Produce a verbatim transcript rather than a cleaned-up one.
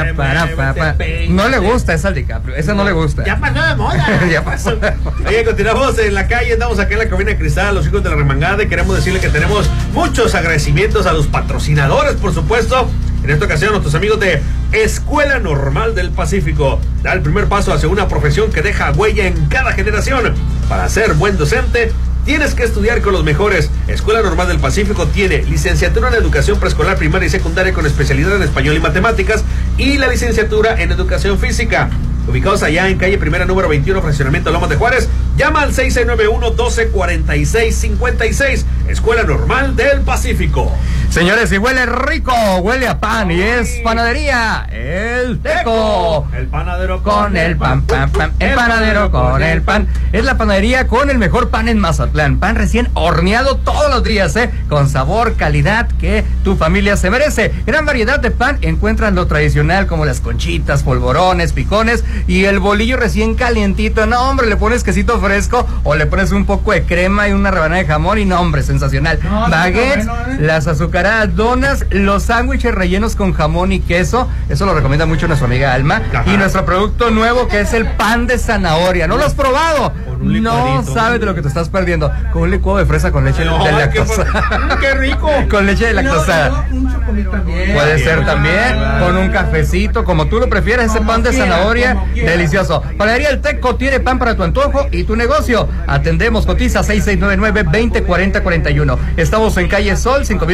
pa, para, pa, pa. No le gusta esa al DiCaprio, esa no, no le gusta. Ya pasó de moda. Ya pasó. Oye, continuamos en la calle, andamos acá en la cabina de cristal, los hijos de la remangada, y queremos decirle que tenemos muchos agradecimientos a los patrocinadores, por supuesto. En esta ocasión, nuestros amigos de Escuela Normal del Pacífico. Da el primer paso hacia una profesión que deja huella en cada generación. Para ser buen docente, tienes que estudiar con los mejores. Escuela Normal del Pacífico tiene licenciatura en educación preescolar, primaria y secundaria con especialidad en español y matemáticas, y la licenciatura en educación física. Ubicados allá en calle Primera número veintiuno, fraccionamiento Lomas de Juárez. Llama al seis seis nueve uno, doce cuarenta y seis cincuenta y seis. Escuela Normal del Pacífico. Señores, y huele rico, huele a pan. Y es panadería El Teco. El panadero con el pan, pan, pan. El panadero con el pan. Es la panadería con el mejor pan en Mazatlán. Pan recién horneado todos los días, ¿eh? Con sabor, calidad que tu familia se merece. Gran variedad de pan. Encuentran lo tradicional como las conchitas, polvorones, picones y el bolillo recién calientito. No, hombre, le pones quesito fresco o le pones un poco de crema y una rebanada de jamón y no, hombre, sensacional. No, baguettes, no, bueno, ¿eh? Las azucaradas donas, los sándwiches rellenos con jamón y queso. Eso lo recomienda mucho nuestra amiga Alma. Ajá. Y nuestro producto nuevo que es el pan de zanahoria. ¿No lo has probado? No sabes de lo que te estás perdiendo. Con un licuado de fresa con leche no, de lactosa. Qué, qué rico. Con leche de lactosa. No, no, un chocolate también. Puede bien, ser también. Claro. Con un cafecito, como tú lo prefieras, ese pan de zanahoria. Delicioso. Panadería El Teco tiene pan para tu antojo y tu negocio. Atendemos, cotiza seis seis nueve nueve, veinte cuarenta cuarenta y uno. Estamos en calle Sol, cinco mil